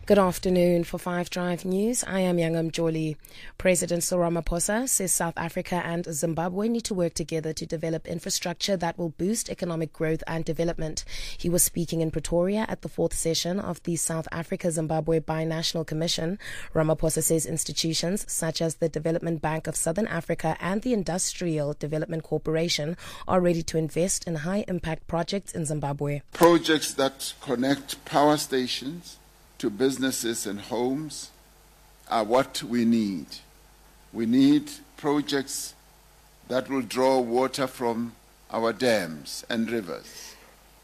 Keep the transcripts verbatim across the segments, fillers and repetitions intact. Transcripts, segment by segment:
Good afternoon. For Five Drive News, I am Yangam Joli. President Cyril Ramaphosa says South Africa and Zimbabwe need to work together to develop infrastructure that will boost economic growth and development. He was speaking in Pretoria at the fourth session of the South Africa-Zimbabwe Binational Commission. Ramaphosa says institutions such as the Development Bank of Southern Africa and the Industrial Development Corporation are ready to invest in high-impact projects in Zimbabwe. Projects that connect power stations to businesses and homes are what we need. We need projects that will draw water from our dams and rivers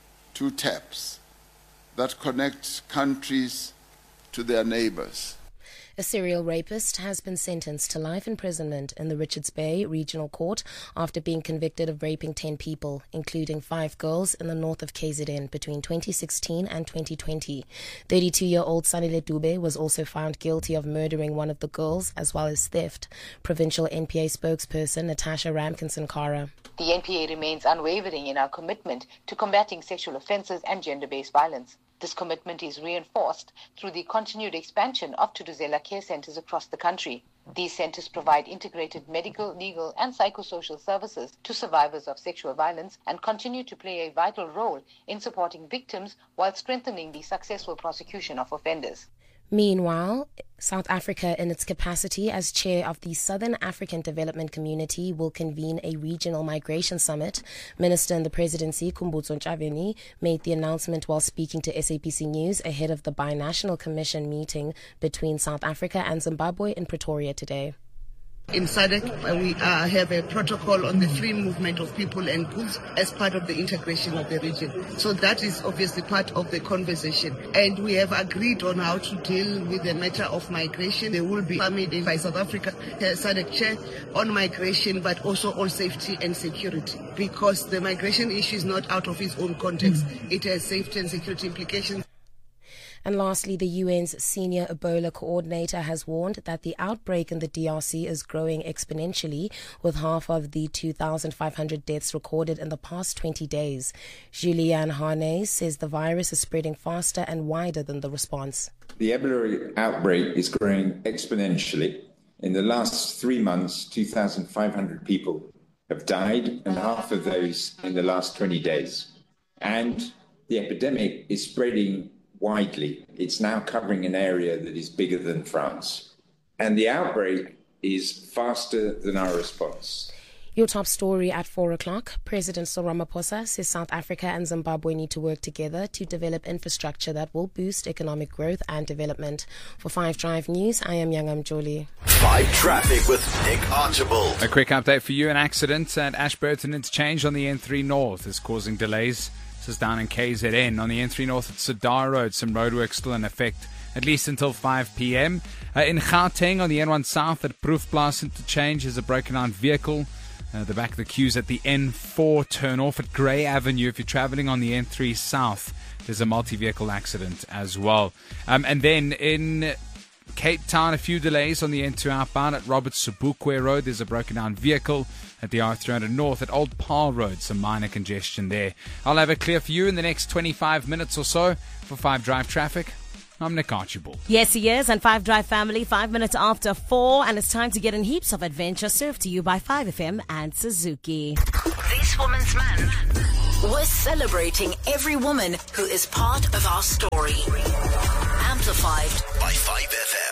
to taps that connect countries to their neighbors. A serial rapist has been sentenced to life imprisonment in the Richards Bay Regional Court after being convicted of raping ten people, including five girls in the north of K Z N between twenty sixteen and twenty twenty. thirty-two-year-old Sanile Dube was also found guilty of murdering one of the girls as well as theft. Provincial N P A spokesperson Natasha Ramkinson-Kara. The N P A remains unwavering in our commitment to combating sexual offences and gender-based violence. This commitment is reinforced through the continued expansion of Thuthuzela care centres across the country. These centres provide integrated medical, legal and psychosocial services to survivors of sexual violence and continue to play a vital role in supporting victims while strengthening the successful prosecution of offenders. Meanwhile, South Africa, in its capacity as chair of the Southern African Development Community, will convene a regional migration summit. Minister in the presidency, Khumbudzo Ntshavheni, made the announcement while speaking to S A B C News ahead of the Binational Commission meeting between South Africa and Zimbabwe in Pretoria today. In S A D C, we uh, have a protocol on the free movement of people and goods as part of the integration of the region. So that is obviously part of the conversation. And we have agreed on how to deal with the matter of migration. There will be a meeting by South Africa, uh, S A D C chair, on migration, but also on safety and security. Because the migration issue is not out of its own context. It has safety and security implications. And lastly, the U N's senior Ebola coordinator has warned that the outbreak in the D R C is growing exponentially, with half of the two thousand five hundred deaths recorded in the past twenty days. Julian Harney says the virus is spreading faster and wider than the response. The Ebola outbreak is growing exponentially. In the last three months, two thousand five hundred people have died, and half of those in the last twenty days. And the epidemic is spreading widely. It's now covering an area that is bigger than France. And the outbreak is faster than our response. Your top story at four o'clock. President Cyril Ramaphosa says South Africa and Zimbabwe need to work together to develop infrastructure that will boost economic growth and development. For Five Drive News, I am Yangam Joli. Five Traffic with Nick Archibald. A quick update for you. An accident at Ashburton Interchange on the N three North is causing delays. This is down in K Z N. On the N three North at Sadar Road, some roadwork still in effect, at least until five p.m. Uh, in Gauteng, on the N one South at Proefplaas Interchange, is a broken down vehicle. Uh, the back of the queues at the N four turn off at Grey Avenue. If you're travelling on the N three South, there's a multi-vehicle accident as well. Um, and then in Cape Town, a few delays on the N two outbound at Robert Sobukwe Road. There's a broken down vehicle at the R three hundred North at Old Paarl Road. Some minor congestion there. I'll have it clear for you in the next twenty-five minutes or so. For Five Drive Traffic, I'm Nick Archibald. Yes, he is. And Five Drive family, five minutes after four. And it's time to get in heaps of adventure served to you by five F M and Suzuki. This Woman's Month, we're celebrating every woman who is part of our story. Amplified by five F M.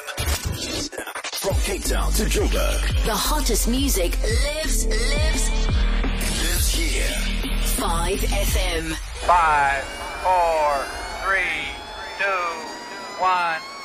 From Cape Town to Joburg, the hottest music lives, lives, lives here. five F M. Five, four, three, two, one.